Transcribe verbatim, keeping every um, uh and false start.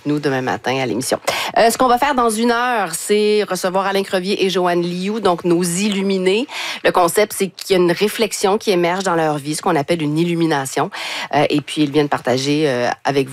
nous demain matin à l'émission. Euh, ce qu'on va faire dans une heure, c'est recevoir Alain Crevier et Joanne Liu, donc nos illuminés. Le concept, c'est qu'il y a une réflexion qui émerge dans leur vie, ce qu'on appelle une illumination. Euh, et puis, ils viennent partager euh, avec vous